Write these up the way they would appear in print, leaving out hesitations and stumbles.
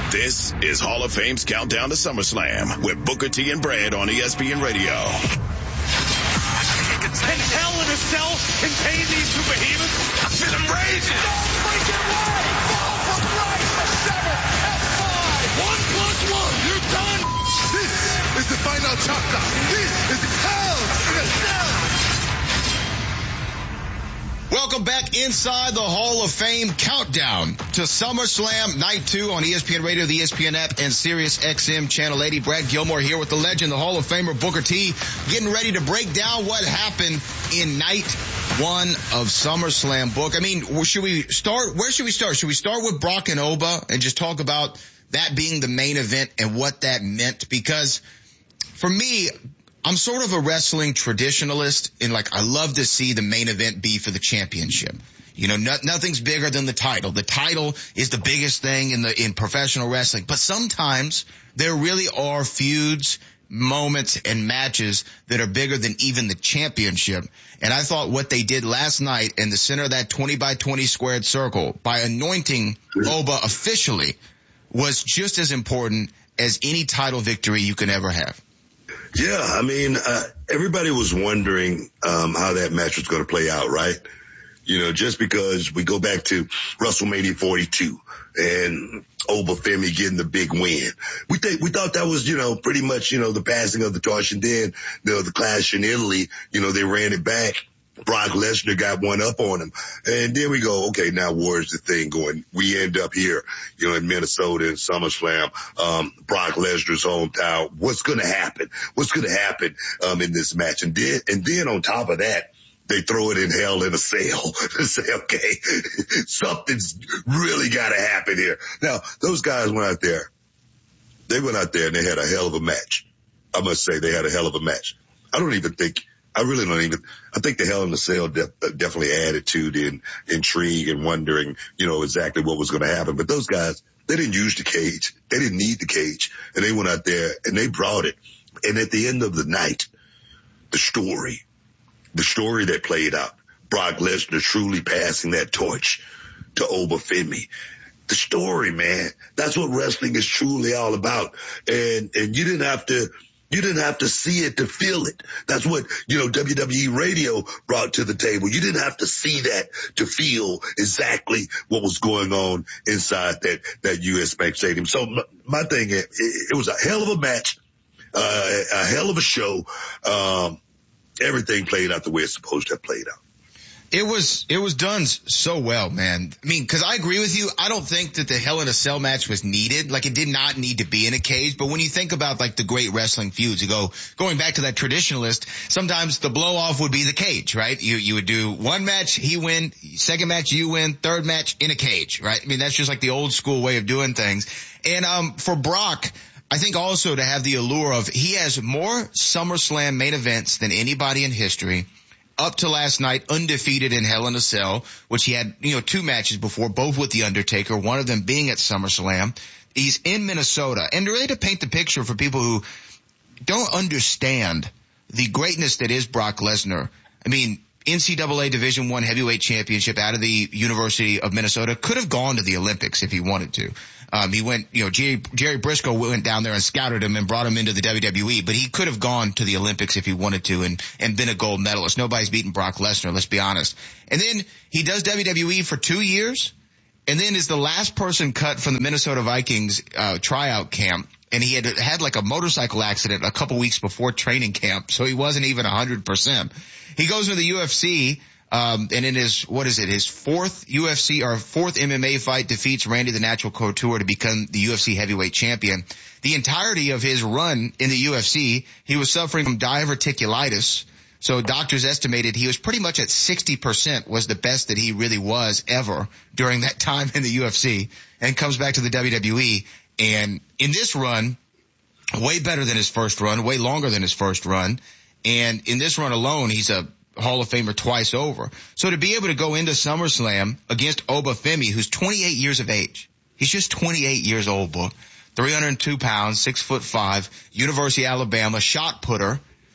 This is Hall of Fame's Countdown to SummerSlam with Booker T and Brad on ESPN Radio. Can Hell in a Cell contain these two behemoths? I feel them raging. Don't break it away. Fall from right. F7, F5. 1+1. You're done. This is the final chapter. This is Hell in a Cell. Welcome back inside the Hall of Fame countdown to SummerSlam Night 2 on ESPN Radio, the ESPN app, and Sirius XM Channel 80. Brad Gilmore here with the legend, the Hall of Famer Booker T, getting ready to break down what happened in Night 1 of SummerSlam. Book, I mean, where should we start? Should we start with Brock and Oba and just talk about that being the main event and what that meant? Because for me, I'm sort of a wrestling traditionalist, and I love to see the main event be for the championship. You know, nothing's bigger than the title. The title is the biggest thing in professional wrestling. But sometimes there really are feuds, moments, and matches that are bigger than even the championship. And I thought what they did last night in the center of that 20 by 20 squared circle by anointing Oba officially was just as important as any title victory you can ever have. Yeah, I mean, everybody was wondering how that match was going to play out, right? You know, just because we go back to WrestleMania 42 and Oba Femi getting the big win. We thought that was, pretty much, the passing of the torch. And then, the clash in Italy, they ran it back. Brock Lesnar got one up on him. And then we go, okay, now where's the thing going? We end up here, in Minnesota in SummerSlam, Brock Lesnar's hometown. What's going to happen? What's going to happen, in this match? And then on top of that, they throw it in Hell in a Cell to say, okay, something's really got to happen here. Now, those guys went out there. They went out there and they had a hell of a match. I must say they had a hell of a match. I think the Hell in a Cell definitely added to the intrigue and wondering, exactly what was going to happen. But those guys, they didn't use the cage. They didn't need the cage. And they went out there and they brought it. And at the end of the night, the story that played out, Brock Lesnar truly passing that torch to Oba Femi. The story, man, that's what wrestling is truly all about. And you didn't have to see it to feel it. That's what, WWE radio brought to the table. You didn't have to see that to feel exactly what was going on inside that US Bank Stadium. So my thing, it was a hell of a match, a hell of a show. Everything played out the way it's supposed to have played out. It was done so well, man. I mean, cause I agree with you. I don't think that the Hell in a Cell match was needed. It did not need to be in a cage. But when you think about the great wrestling feuds, going back to that traditionalist, sometimes the blow off would be the cage, right? You would do one match, he win, second match, you win, third match in a cage, right? I mean, that's just the old school way of doing things. And, for Brock, I think also to have the allure of he has more SummerSlam main events than anybody in history. Up to last night, undefeated in Hell in a Cell, which he had, two matches before, both with The Undertaker, one of them being at SummerSlam. He's in Minnesota. And really to paint the picture for people who don't understand the greatness that is Brock Lesnar, I mean, NCAA Division I heavyweight championship out of the University of Minnesota, could have gone to the Olympics if he wanted to. He went, Jerry Briscoe went down there and scouted him and brought him into the WWE, but he could have gone to the Olympics if he wanted to and been a gold medalist. Nobody's beaten Brock Lesnar, let's be honest. And then he does WWE for 2 years and then is the last person cut from the Minnesota Vikings, tryout camp. And he had a motorcycle accident a couple weeks before training camp, so he wasn't even 100%. He goes into the UFC, and in his fourth UFC or fourth MMA fight defeats Randy the Natural Couture to become the UFC heavyweight champion. The entirety of his run in the UFC, he was suffering from diverticulitis. So doctors estimated he was pretty much at 60% was the best that he really was ever during that time in the UFC, and comes back to the WWE. And in this run, way better than his first run, way longer than his first run. And in this run alone, he's a Hall of Famer twice over. So to be able to go into SummerSlam against Oba Femi, who's 28 years of age. He's just 28 years old, book. 302 pounds, 6'5", University of Alabama, shot putter.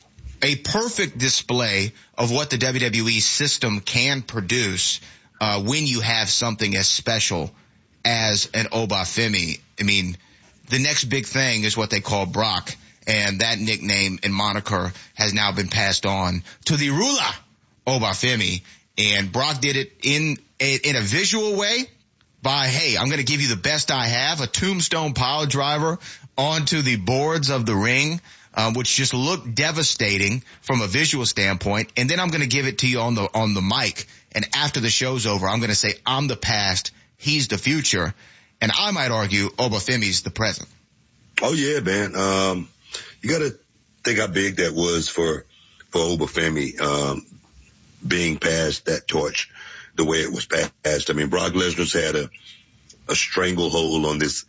A perfect display of what the WWE system can produce, when you have something as special as an Obafemi. I mean, the next big thing is what they call Brock, and that nickname and moniker has now been passed on to the Rula Obafemi. And Brock did it in a visual way by, hey, I'm going to give you the best I have, a tombstone pile driver onto the boards of the ring, which just looked devastating from a visual standpoint. And then I'm going to give it to you on the mic. And after the show's over, I'm going to say, I'm the past, he's the future. And I might argue Obafemi's the present. Oh yeah, man. You got to think how big that was for Obafemi, being passed that torch the way it was passed. I mean, Brock Lesnar's had a stranglehold on this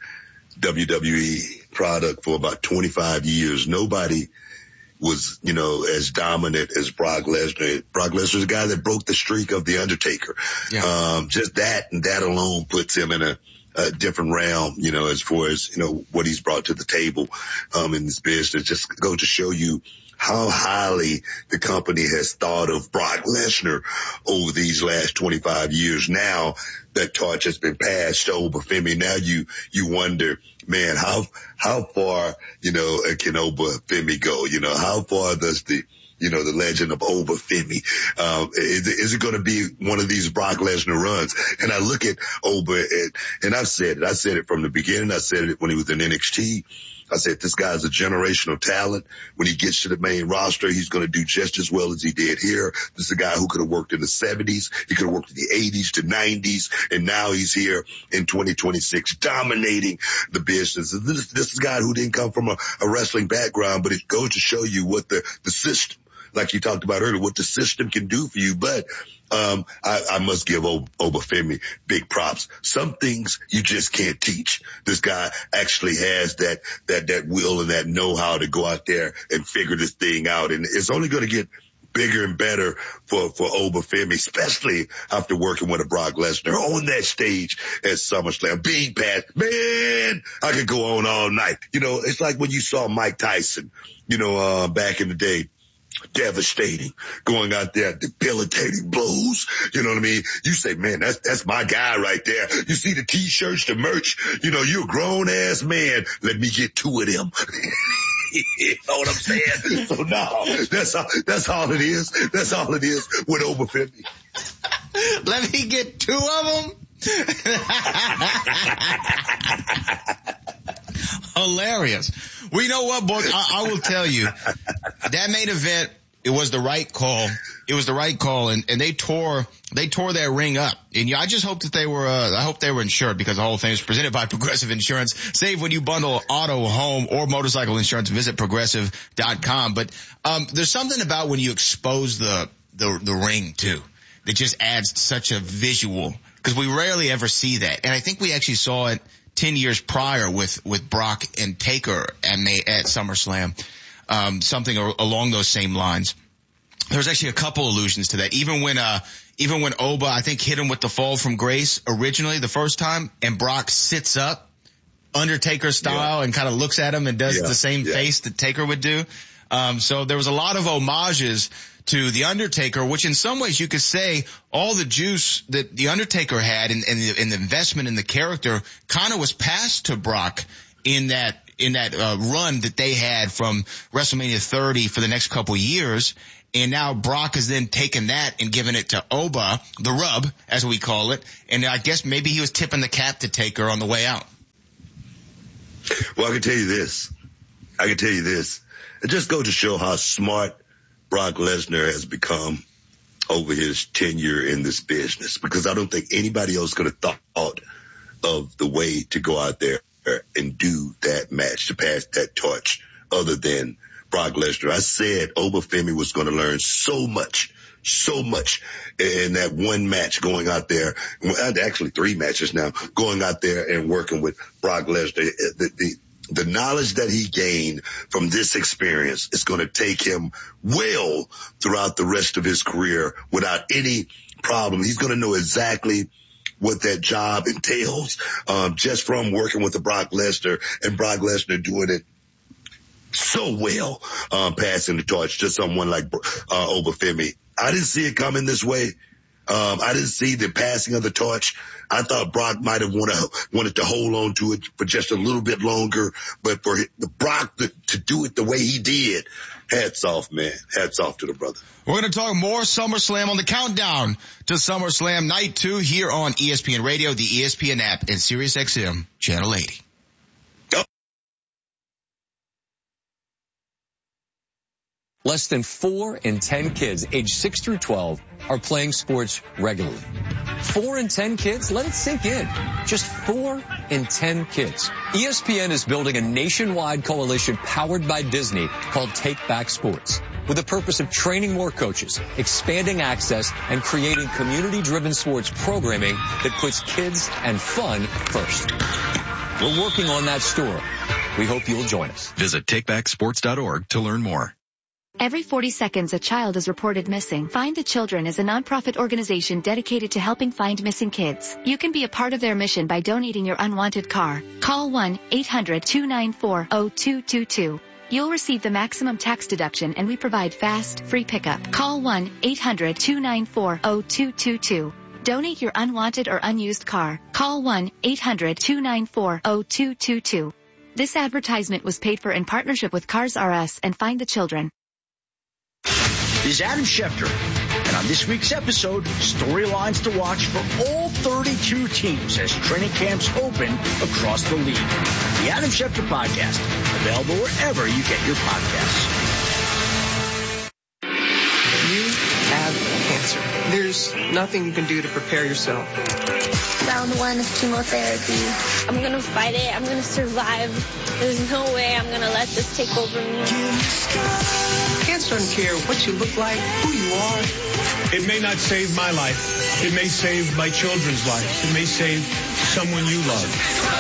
WWE product for about 25 years. Nobody was, as dominant as Brock Lesnar. Brock Lesnar's a guy that broke the streak of The Undertaker. Yeah. Just that and that alone puts him in a different realm, as far as, what he's brought to the table, in this business. Just go to show you how highly the company has thought of Brock Lesnar over these last 25 years. Now that torch has been passed to Obafemi. Now you wonder, man, how far, can Obafemi go? How far does the legend of Obafemi, is it going to be one of these Brock Lesnar runs? And I look at Oba, and I said it from the beginning. I said it when he was in NXT. I said, this guy's a generational talent. When he gets to the main roster, he's going to do just as well as he did here. This is a guy who could have worked in the 70s. He could have worked in the 80s to 90s. And now he's here in 2026, dominating the business. This is a guy who didn't come from a wrestling background, but it goes to show you what the system, like you talked about earlier, what the system can do for you. But I must give Obafemi big props. Some things you just can't teach. This guy actually has that will and that know-how to go out there and figure this thing out. And it's only going to get bigger and better for Obafemi, especially after working with a Brock Lesnar on that stage at SummerSlam. Being passed, man, I could go on all night. It's like when you saw Mike Tyson, back in the day. Devastating, going out there, debilitating blows. You know what I mean? You say, man, that's my guy right there. You see the t-shirts, the merch, you're a grown ass man. Let me get two of them. You know what I'm saying? So no, that's all it is. That's all it is with Obafemi. Let me get two of them. Hilarious. Well, you know what, boy? I will tell you, that main event, it was the right call. It was the right call, and they tore that ring up. And I just hope that I hope they were insured, because the whole thing is presented by Progressive Insurance. Save when you bundle auto, home, or motorcycle insurance. Visit progressive.com. But there's something about when you expose the ring too that just adds such a visual, because we rarely ever see that. And I think we actually saw it 10 years prior with Brock and Taker at SummerSlam, something along those same lines. There's actually a couple allusions to that. Even when Oba, I think, hit him with the fall from grace originally the first time, and Brock sits up Undertaker style and kind of looks at him and does the same face that Taker would do. So there was a lot of homages to the Undertaker, which in some ways you could say all the juice that the Undertaker had and the investment in the character kind of was passed to Brock in that run that they had from WrestleMania 30 for the next couple of years. And now Brock has then taken that and given it to Oba, the rub, as we call it. And I guess maybe he was tipping the cap to Taker on the way out. Well, I can tell you this. It just goes to show how smart Brock Lesnar has become over his tenure in this business, because I don't think anybody else could have thought of the way to go out there and do that match, to pass that torch, other than Brock Lesnar. I said Obafemi was going to learn so much in that one match, going out there, actually 3 matches now, going out there and working with Brock Lesnar. The knowledge that he gained from this experience is going to take him well throughout the rest of his career without any problem. He's going to know exactly what that job entails, just from working with the Brock Lesnar, and Brock Lesnar doing it so well, passing the torch to someone like Obafemi. I didn't see it coming this way. I didn't see the passing of the torch. I thought Brock might have wanted to hold on to it for just a little bit longer, but for the Brock to do it the way he did, hats off, man. Hats off to the brother. We're going to talk more SummerSlam on the countdown to SummerSlam Night 2 here on ESPN Radio, the ESPN app, and SiriusXM Channel 80. Less than 4 in 10 kids aged 6 through 12 are playing sports regularly. 4 in 10 kids? Let it sink in. Just 4 in 10 kids. ESPN is building a nationwide coalition powered by Disney called Take Back Sports, with the purpose of training more coaches, expanding access, and creating community-driven sports programming that puts kids and fun first. We're working on that story. We hope you'll join us. Visit takebacksports.org to learn more. Every 40 seconds, a child is reported missing. Find the Children is a nonprofit organization dedicated to helping find missing kids. You can be a part of their mission by donating your unwanted car. Call 1-800-294-0222. You'll receive the maximum tax deduction, and we provide fast, free pickup. Call 1-800-294-0222. Donate your unwanted or unused car. Call 1-800-294-0222. This advertisement was paid for in partnership with Cars R Us and Find the Children. This is Adam Schefter, and on this week's episode, storylines to watch for all 32 teams as training camps open across the league. The Adam Schefter Podcast, available wherever you get your podcasts. You have cancer. There's nothing you can do to prepare yourself. Round 1 of chemotherapy. I'm going to fight it. I'm going to survive. There's no way I'm going to let this take over me. Cancer doesn't care what you look like, who you are. It may not save my life. It may save my children's lives. It may save someone you love.